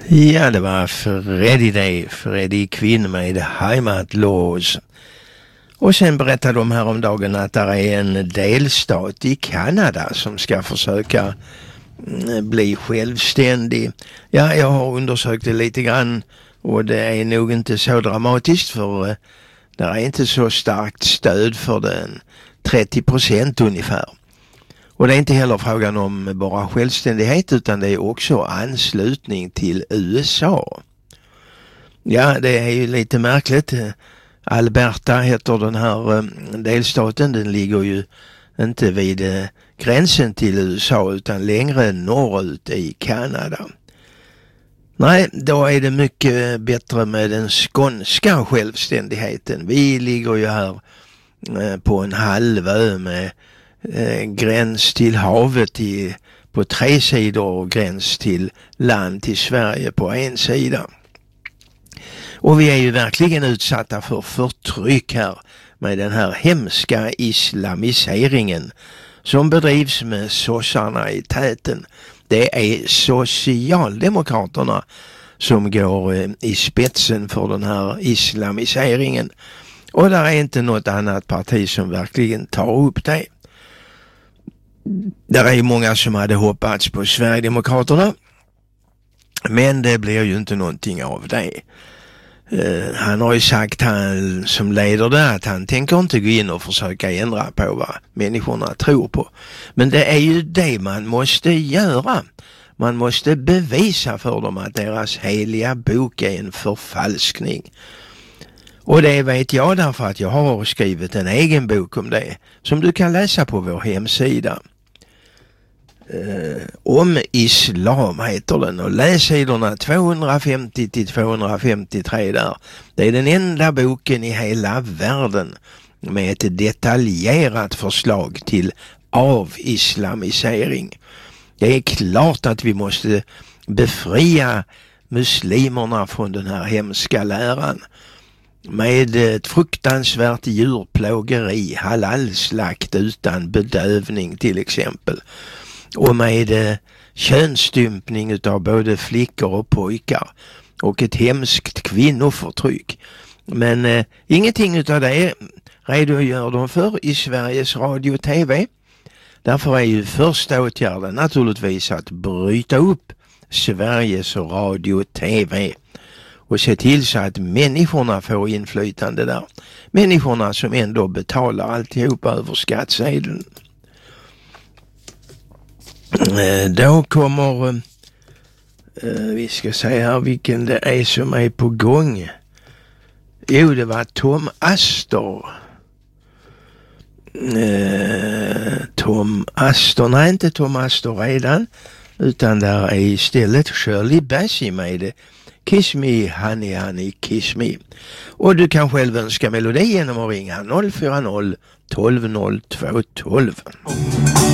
Ja, det var Freddie Quinn med Heimatlås. Och sen berättade de häromdagen att det är en delstat i Kanada som ska försöka bli självständig. Ja, jag har undersökt det lite grann och det är nog inte så dramatiskt, för det är inte så starkt stöd för den, 30% ungefär. Och det är inte heller frågan om bara självständighet, utan det är också anslutning till USA. Ja, det är ju lite märkligt. Alberta heter den här delstaten. Den ligger ju inte vid gränsen till USA utan längre norrut i Kanada. Nej, då är det mycket bättre med den skånska självständigheten. Vi ligger ju här på en halvö med gräns till havet på 3 sidor och gräns till land till Sverige på en sida. Och vi är ju verkligen utsatta för förtryck här med den här hemska islamiseringen som bedrivs med sossarna i täten. Det är socialdemokraterna som går i spetsen för den här islamiseringen. Och där är inte något annat parti som verkligen tar upp det. Där är ju många som hade hoppats på Sverigedemokraterna, men det blir ju inte någonting av det. Han har ju sagt, han som leder det, att han tänker inte gå in och försöka ändra på vad människorna tror på. Men det är ju det man måste göra. Man måste bevisa för dem att deras heliga bok är en förfalskning. Och det vet jag därför att jag har skrivit en egen bok om det som du kan läsa på vår hemsida. Om islam heter den, och läs sidorna 250 till 253 där. Det är den enda boken i hela världen med ett detaljerat förslag till avislamisering. Det är klart att vi måste befria muslimerna från den här hemska läran med ett fruktansvärt djurplågeri, halalslakt utan bedövning till exempel, och med könsstympning utav både flickor och pojkar och ett hemskt kvinnoförtryck. Men ingenting utav det redogör de för i Sveriges Radio och TV. Därför är ju första åtgärden naturligtvis att bryta upp Sveriges Radio och TV och se till så att människorna får inflytande där. Människorna som ändå betalar alltihop över skattsedeln. Då kommer, vi ska se här vilken det är som är på gång. Jo, det var Tom Astor. Nej, inte Tom Astor redan, utan där är istället Shirley Bassey med det. Kiss me, honey, honey, kiss me. Och du kan själv önska melodi genom att ringa 040 12 02 12.